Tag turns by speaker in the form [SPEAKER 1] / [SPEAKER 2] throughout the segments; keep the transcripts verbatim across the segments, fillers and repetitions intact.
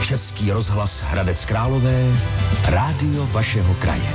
[SPEAKER 1] Český rozhlas Hradec Králové, rádio vašeho kraje.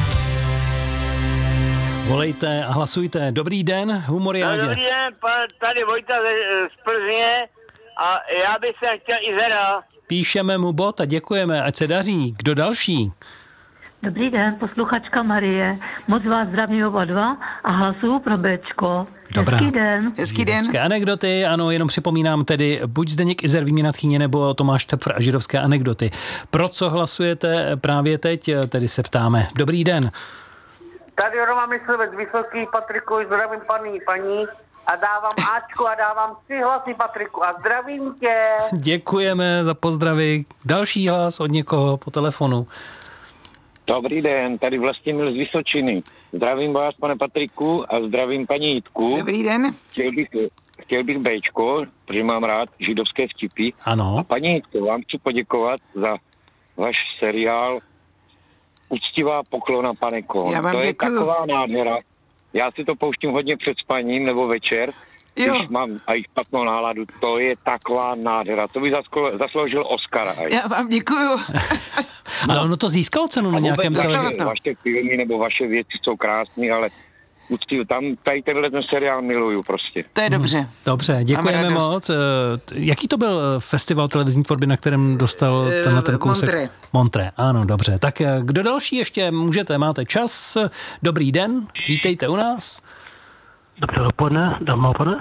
[SPEAKER 2] Volejte a hlasujte. Dobrý den, Humoriádě.
[SPEAKER 3] No, dobrý den, tady Vojta z Plzně a já bych se chtěl Izera.
[SPEAKER 2] Píšeme mu bod a děkujeme, ať se daří. Kdo další?
[SPEAKER 4] Dobrý den, posluchačka Marie. Moc vás zdravím oba dva a hlasuju pro Béčko.
[SPEAKER 2] Dobrá.
[SPEAKER 4] Hezký den.
[SPEAKER 5] Hezký den.
[SPEAKER 2] Židovské anekdoty, ano, jenom připomínám tedy buď Zdeněk Izer, Výměna tchýně, nebo Tomáš Tepfr a židovské anekdoty. Pro co hlasujete právě teď, tedy se ptáme. Dobrý den.
[SPEAKER 3] Tady Roman Myslivec, Vysoký, Patriku, zdravím paní, paní a dávám Ačku a dávám tři hlasy Patriku a zdravím tě.
[SPEAKER 2] Děkujeme za pozdravy. Další hlas od někoho po telefonu.
[SPEAKER 6] Dobrý den, tady Vlastimil z Vysočiny. Zdravím vás, pane Patriku, a zdravím paní Jitku.
[SPEAKER 5] Dobrý den.
[SPEAKER 6] Chtěl bych, chtěl bych Béčko, protože mám rád židovské vtipy.
[SPEAKER 2] Ano.
[SPEAKER 6] A paní Jitko, vám chci poděkovat za váš seriál Uctivá poklona, pane Kohn.
[SPEAKER 5] Já vám
[SPEAKER 6] to je
[SPEAKER 5] děkuju.
[SPEAKER 6] taková nádhera. Já si to pouštím hodně před spaním nebo večer,
[SPEAKER 5] Jo.
[SPEAKER 6] když mám aj špatnou náladu. To je taková nádhera. To by zasko- zasloužil Oscara. Aj.
[SPEAKER 5] Já vám děkuju.
[SPEAKER 2] Ale ono to získalo cenu na nějakém
[SPEAKER 5] vůbec
[SPEAKER 2] televizi.
[SPEAKER 5] to.
[SPEAKER 6] Vaše filmy nebo vaše věci jsou krásné, ale uctiv, tam tady tenhle ten seriál miluju prostě.
[SPEAKER 5] To je dobře.
[SPEAKER 2] Dobře, děkujeme
[SPEAKER 5] Mám radost.
[SPEAKER 2] moc. Eh, Jaký to byl festival televizní tvorby, na kterém dostal
[SPEAKER 5] Eh,
[SPEAKER 2] tenhle ten kousek?
[SPEAKER 5] Montré.
[SPEAKER 2] Montré, ano, dobře. Tak eh, kdo další ještě můžete, máte čas. Dobrý den, vítejte u nás.
[SPEAKER 7] Dobré dopoledne, dámy a pánové.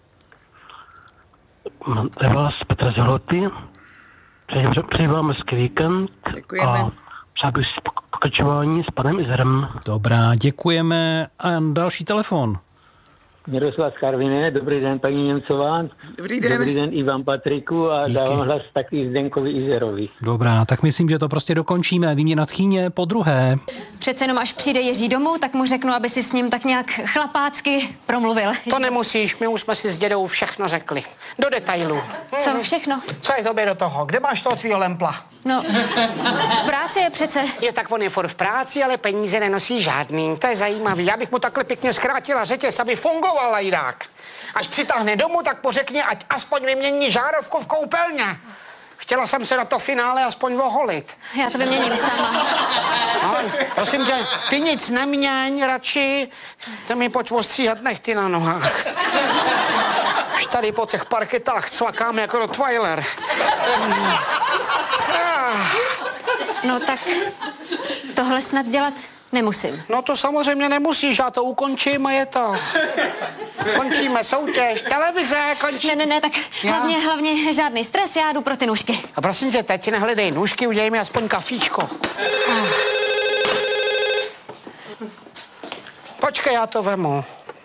[SPEAKER 7] Je vás Petr z Hloty. Přeji vám hezký víkend.
[SPEAKER 5] Děkujeme.
[SPEAKER 7] A přál bych si pok- pokračování s panem Izerem.
[SPEAKER 2] Dobrá, děkujeme. A další telefon.
[SPEAKER 8] Miroslav Karviné, dobrý den paní Němcová.
[SPEAKER 5] Dobrý den.
[SPEAKER 8] Dobrý den Ivan Patriku a
[SPEAKER 2] Díky.
[SPEAKER 8] dávám hlas taky Zdenkovi Izerovi.
[SPEAKER 2] Dobrá, tak myslím, že to prostě dokončíme. Výměna tchýně po druhé.
[SPEAKER 9] Přece jenom až přijde Jiří domů, tak mu řeknu, aby si s ním tak nějak chlapácky promluvil.
[SPEAKER 10] To nemusíš, my už jsme si s dědou všechno řekli. Do detailů.
[SPEAKER 9] Co všechno?
[SPEAKER 10] Co je tobě do toho? Kde máš toho tvýho lempla?
[SPEAKER 9] No, v práci je přece...
[SPEAKER 10] Je tak on je furt v práci, ale peníze nenosí žádný. To je zajímavý. Já bych mu takhle pěkně zkrátila řetěz, aby fungoval lajdák. Až přitáhne domů, tak pořekni, ať aspoň vymění žárovku v koupelně. Chtěla jsem se na to finále aspoň oholit.
[SPEAKER 9] Já to vyměním sama.
[SPEAKER 10] No, prosím tě, ty nic neměň radši, ty mi pojď ostříhat nechty na nohách. Už tady po těch parketách cvakám jako Rottweiler.
[SPEAKER 9] No tak tohle snad dělat nemusím.
[SPEAKER 10] No to samozřejmě nemusíš, já to ukončím a je to. Končíme soutěž, televize, končí.
[SPEAKER 9] Ne, ne, ne, tak
[SPEAKER 10] Já?
[SPEAKER 9] hlavně, hlavně žádný stres, já jdu pro ty nůžky.
[SPEAKER 10] A prosím tě, teď nehledej nůžky, udělej mi aspoň kafíčko. Počkej, já to vemu.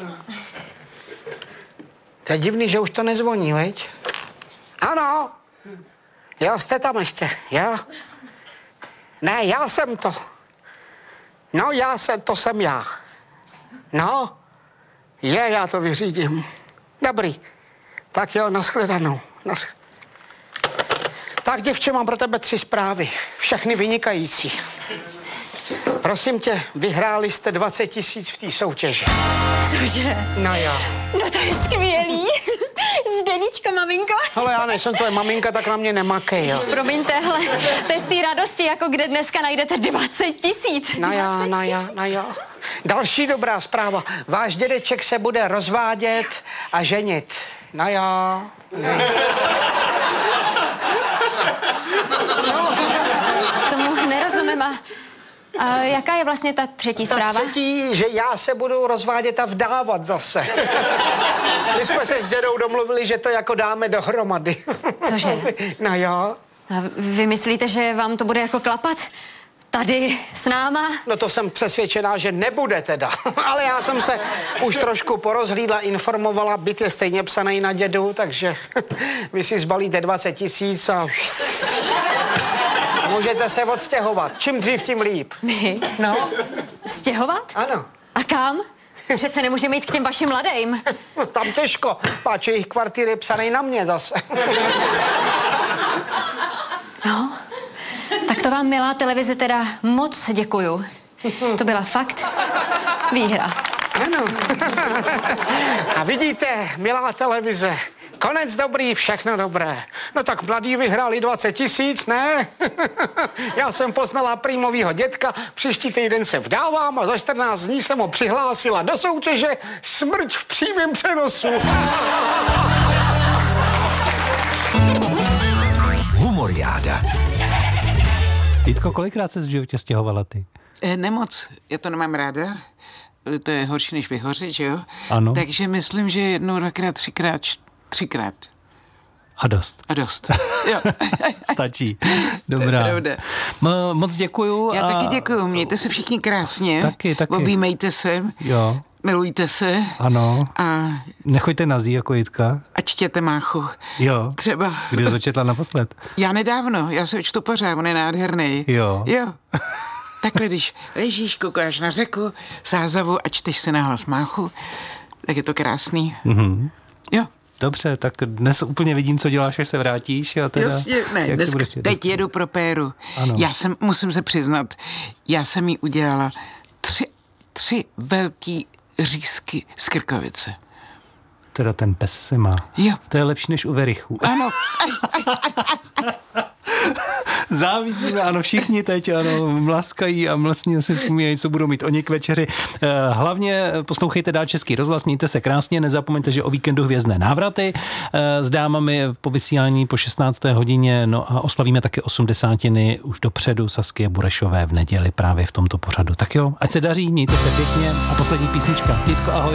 [SPEAKER 10] To je divný, že už to nezvoní, veď? Ano. Jo, jste tam ještě, jo? Ne, já jsem to. No, já jsem, to jsem já. No, je, já to vyřídím. Dobrý. Tak jo, nashledanou. Nasch... Tak, děvče, mám pro tebe tři zprávy. Všechny vynikající. Prosím tě, vyhráli jste dvacet tisíc v té soutěži.
[SPEAKER 9] Cože?
[SPEAKER 10] No jo.
[SPEAKER 9] No to je skvělý. Zdeničko, maminko.
[SPEAKER 10] Ale já nejsem tvoje maminka, tak na mě nemakej, jo.
[SPEAKER 9] Promiňte, ale to je z té radosti, jako kde dneska najdete dvacet tisíc.
[SPEAKER 10] No jo, no jo, no jo. Další dobrá zpráva. Váš dědeček se bude rozvádět a ženit. No jo. No.
[SPEAKER 9] Tomu nerozumím. A, a jaká je vlastně ta třetí
[SPEAKER 10] Ta
[SPEAKER 9] zpráva?
[SPEAKER 10] třetí, že já se budu rozvádět a vdávat zase. My jsme se s dědou domluvili, že to jako dáme dohromady.
[SPEAKER 9] Cože?
[SPEAKER 10] No jo.
[SPEAKER 9] A vy myslíte, že vám to bude jako klapat? Tady s náma?
[SPEAKER 10] No to jsem přesvědčená, že nebude teda. Ale já jsem se už trošku porozhlídla, informovala, byt je stejně psaný na dědu, takže vy si zbalíte dvacet tisíc a můžete se odstěhovat. Čím dřív, tím líp.
[SPEAKER 9] My?
[SPEAKER 10] No.
[SPEAKER 9] Stěhovat?
[SPEAKER 10] Ano.
[SPEAKER 9] A kam? Přece nemůžeme jít k těm vašim mladým.
[SPEAKER 10] No, tam těžko. Páč, jejich kvartír je psaný na mě zase.
[SPEAKER 9] No, tak to vám, milá televize, teda moc děkuju. To byla fakt výhra.
[SPEAKER 10] Ano. A vidíte, milá televize, Konec dobrý, všechno dobré. No tak mladí vyhráli dvacet tisíc, ne? Já jsem poznala prýmovýho dětka, příští týden se vdávám a za čtrnáct dní jsem ho přihlásila do soutěže Smrť v přímém přenosu.
[SPEAKER 1] Humoriáda.
[SPEAKER 2] Jitko, kolikrát se v životě stěhovala ty?
[SPEAKER 5] E, nemoc, já to nemám ráda. To je horší než vyhořet, že jo?
[SPEAKER 2] Ano.
[SPEAKER 5] Takže myslím, že jednou, dvakrát, třikrát, č- třikrát.
[SPEAKER 2] A dost.
[SPEAKER 5] A dost, jo.
[SPEAKER 2] Stačí. Dobrá.
[SPEAKER 5] To je pravda.
[SPEAKER 2] M- moc děkuju.
[SPEAKER 5] Já
[SPEAKER 2] a...
[SPEAKER 5] taky děkuju, mějte se všichni krásně.
[SPEAKER 2] Taky, taky.
[SPEAKER 5] Objímejte se.
[SPEAKER 2] Jo.
[SPEAKER 5] Milujte se.
[SPEAKER 2] Ano.
[SPEAKER 5] A
[SPEAKER 2] nechoďte na zí jako Jitka.
[SPEAKER 5] A čtěte Máchu.
[SPEAKER 2] Jo.
[SPEAKER 5] Třeba.
[SPEAKER 2] Kdy to četla naposled?
[SPEAKER 5] Já nedávno, já se čtu pořád, on je nádherný.
[SPEAKER 2] Jo.
[SPEAKER 5] Jo. Takhle, když ležíš, koukáš na řeku, sázavu a čteš se nahlas Máchu, tak je to krásný.
[SPEAKER 2] Mhm.
[SPEAKER 5] Jo.
[SPEAKER 2] Dobře, tak dnes úplně vidím, co děláš, až se vrátíš. A teda,
[SPEAKER 5] Jasně, ne, dnes, teď dostat? Jedu pro Péru.
[SPEAKER 2] Ano.
[SPEAKER 5] Já jsem, musím se přiznat, já jsem jí udělala tři, tři velký řízky z krkovice.
[SPEAKER 2] Teda ten pes se má.
[SPEAKER 5] Jo.
[SPEAKER 2] To je lepší než u Verichů.
[SPEAKER 5] Ano.
[SPEAKER 2] Závidíme, ano, všichni teď, ano, mlaskají a vlastně si vzpomínají, co budou mít oni k večeři. Hlavně poslouchejte dál Český rozhlas, mějte se krásně, nezapomeňte, že o víkendu hvězdné návraty s dámami po vysílání po šestnácté hodině, no a oslavíme taky osmdesátiny už dopředu Saskie Burešové v neděli právě v tomto pořadu. Tak jo, ať se daří, mějte se pěkně a poslední písnička. Jitko, ahoj.